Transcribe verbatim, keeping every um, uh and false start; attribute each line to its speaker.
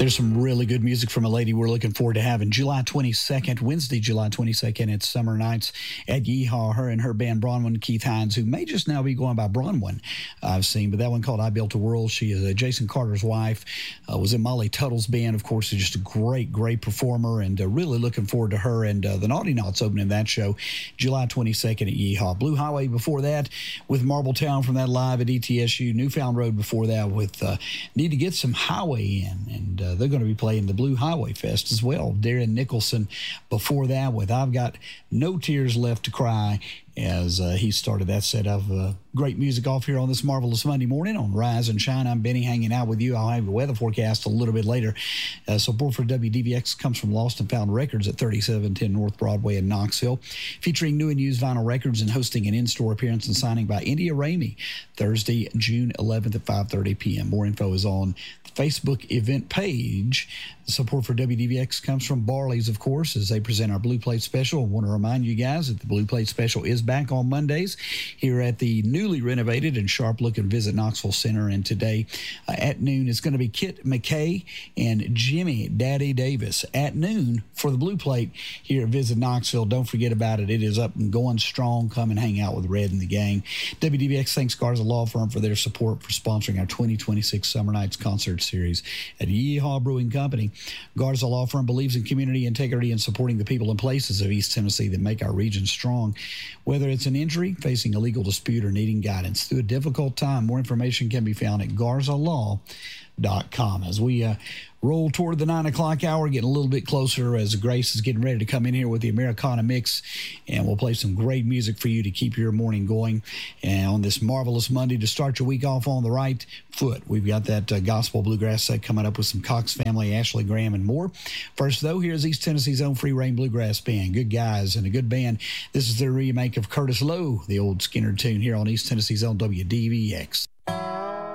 Speaker 1: There's some really good music from a lady we're looking forward to having July twenty-second, Wednesday, July twenty-second. It's Summer Nights at Yeehaw. Her and her band Bronwyn, Keith Hines, who may just now be going by Bronwyn, I've seen. But that one called I Built a World. She is uh, Jason Carter's wife, uh, was in Molly Tuttle's band. Of course, is just a great, great performer, and uh, really looking forward to her and uh, the Naughty Knots opening that show July twenty-second at Yeehaw. Blue Highway before that with Marbletown from that live at E T S U. Newfound Road before that with uh, Need to Get Some Highway In, and uh, they're going to be playing the Blue Highway Fest as well. Darren Nicholson before that with I've Got No Tears Left to Cry, as uh, he started that set of uh, great music off here on this marvelous Monday morning on Rise and Shine. I'm Benny hanging out with you. I'll have the weather forecast a little bit later. Uh, support for W D V X comes from Lost and Found Records at thirty-seven ten North Broadway in Knoxville, featuring new and used vinyl records and hosting an in-store appearance and signing by India Ramey Thursday, June eleventh at five thirty p.m. More info is on the Facebook event page. Support for W D V X comes from Barley's, of course, as they present our Blue Plate Special. I want to remind you guys that the Blue Plate Special is back on Mondays here at the newly renovated and sharp-looking Visit Knoxville Center. And today uh, at noon, it's going to be Kit McKay and Jimmy Daddy Davis at noon for the Blue Plate here at Visit Knoxville. Don't forget about it. It is up and going strong. Come and hang out with Red and the gang. W D V X thanks Garza Law Firm for their support for sponsoring our twenty twenty-six Summer Nights concert series at Yeehaw Brewing Company. Garza Law Firm believes in community integrity and supporting the people and places of East Tennessee that make our region strong. Whether it's an injury, facing a legal dispute, or needing guidance through a difficult time, more information can be found at garza law dot com. As we uh, roll toward the nine o'clock hour, getting a little bit closer as Grace is getting ready to come in here with the Americana Mix, and we'll play some great music for you to keep your morning going. And on this marvelous Monday to start your week off on the right foot, we've got that uh, gospel bluegrass set coming up with some Cox Family, Ashley Graham, and more. First, though, here's East Tennessee's own Free Reign Bluegrass Band. Good guys and a good band. This is their remake of Curtis Lowe, the old Skinner tune, here on East Tennessee's own W D V X.